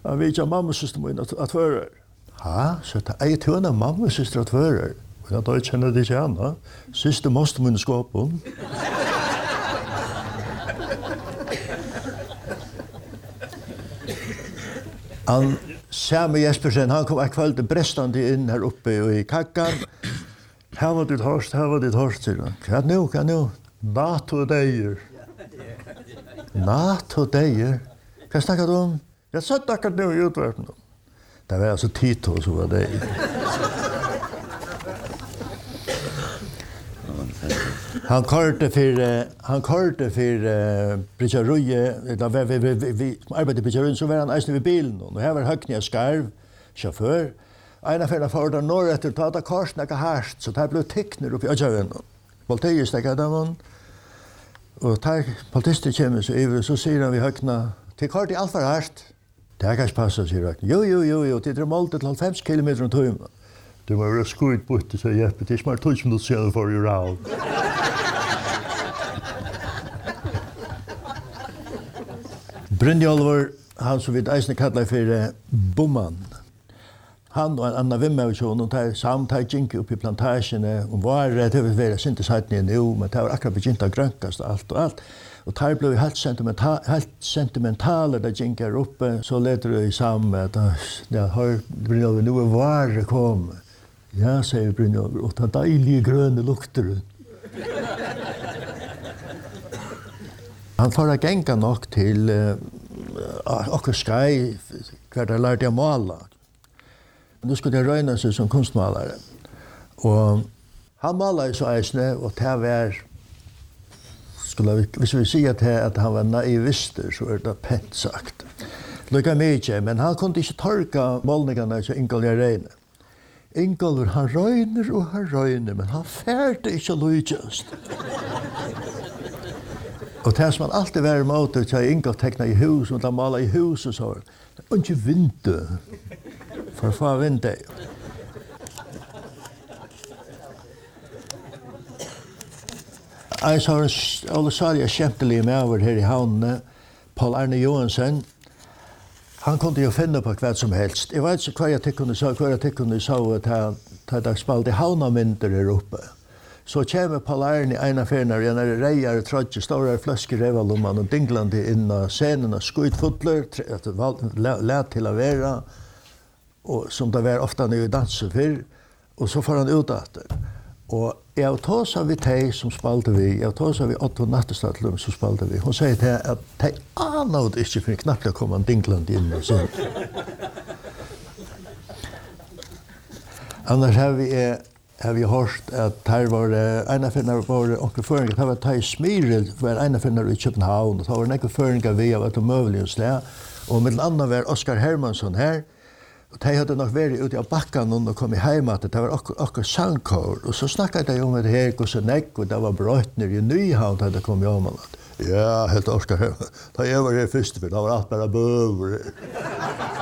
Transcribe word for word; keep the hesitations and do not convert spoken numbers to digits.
Han vet jag mamma syster min att att föra. Ja, så att jag tror att mamma syster att föra. Jag då känner det igen, va? Syster måste min skåpen. Han Samme Jespersen, han kom ett kväll brestande in här uppe i kackan. Här var det hörst, här var det hörst. Vad nu, vad nu? NATO dejer. NATO dejer? Vad snackar du om? Jag satt akkurat nu i utvärten. Det var alltså Tito som var det. Han körde för han körde för Bridgeruje där vi vi vi arbetade på Bridgeruje så var han nästan vid bilen och här var Högnia Skarv chaufför. En affär för där norr efter ta korsnacka härst så där blev teckner upp i Öjaven. Voltage stäckade dem och tar politister kommer så över så säger han vi Högna till kort i allt för härst. Det kan passa sig rätt. Jo jo jo jo det är målet till halvfems kilometer om timmen. Det var ju skuit bort så Jeppe det är smart touch mot sig för ju round. Brynjolfur, han som vi eisne kallar för Bomman. Han og en annan vimmavisjon, og tar samtid gink upp i plantasjene, og var det har vært sinte sattene nu, men det var akkurat begynt å grønkast og alt og alt. Og tar blev helt, sentimental, helt sentimentale da gink her oppe, så leder det sammen at ja, hør, Brynjolfur, nu er vare kom. Ja, sier Brynjolfur, og den deilige grønne lukter. Han får gänga nok till uh, och sky hver det lærte jeg måla. Nu skulle jeg røyne seg som kunstmalare. Og han malade så eisne, og det var, skulle vi, hvis vi sier at, at han var naivister, så er det pent sagt. Lykka mykje, men han kunde ikke torka målningarna til Ingolf Reine. Ingolf, han røyner og han røyner, men han færte ikke lykjast. Och det som man alltid var emot att jag Ingolf teckna i hus och de måla i hus och så. Och inte vinter. För att få vinter. Jag sa alla sa jag skämtelig med över här i havnen. Paul Arne Johansen. Han kunde ju finna på vad som helst. Jag vet inte vad jag tyckte så vad jag tyckte så att han hade spalt i havnamynter där uppe. Så kommer Paul Arne en affär när jag när rejar trotje stora flaskor revalumman och dinglande in på scenen och skuit fotler att lät till att vara och som det var ofta när vi dansar för och så får han ut efter. Och jag tar så vi tej som spalte vi. Jag tar så vi Otto Nattestadlum som spalte vi. Hon säger till att tej anade inte för knappt att komma dinglande in och så. Annars har vi har vi hört att här var en affär var och föringar det var taj Smyril var en affär i Köpenhamn och det var några föringar vi av att de möjligen och med andra var Oskar Hermansson här och de hade nog varit ute i backan och kom hem att det var också sangkör och så snackade de om det här och så näck och det var brött när i Nyhavn hade kommit om att ja helt Oskar Hermansson det var det första för det var allt bara böver